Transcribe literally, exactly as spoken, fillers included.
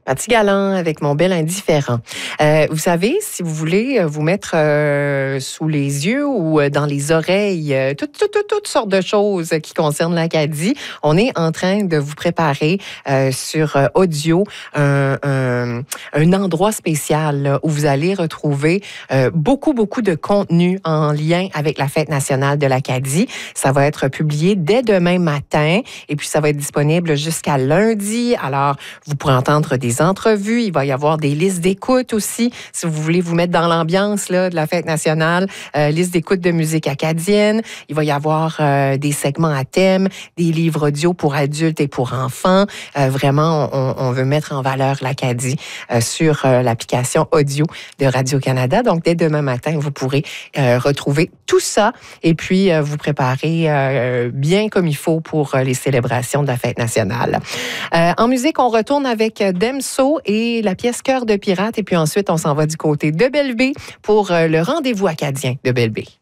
Patty Galland avec Mon bel indifférent. Euh, vous savez, si vous voulez vous mettre euh, sous les yeux ou dans les oreilles, euh, toutes, toutes, toutes, toutes sortes de choses qui concernent l'Acadie, on est en train de vous préparer euh, sur euh, audio un, un, un endroit spécial là, où vous allez retrouver euh, beaucoup, beaucoup de contenu en lien avec la Fête nationale de l'Acadie. Ça va être publié dès demain matin et puis ça va être disponible jusqu'à lundi. Alors, vous pourrez entendre des entrevues, il va y avoir des listes d'écoute aussi, si vous voulez vous mettre dans l'ambiance là, de la Fête nationale, euh, liste d'écoute de musique acadienne, il va y avoir euh, des segments à thème, des livres audio pour adultes et pour enfants. Euh, vraiment, on, on veut mettre en valeur l'Acadie euh, sur euh, l'application audio de Radio-Canada. Donc, dès demain matin, vous pourrez euh, retrouver tout ça et puis euh, vous préparer euh, bien comme il faut pour euh, les célébrations de la Fête nationale. Euh, en musique, on retourne avec Demso et la pièce Cœur de pirate. Et puis ensuite, on s'en va du côté de Belle-Baie pour le rendez-vous acadien de Belle-Baie.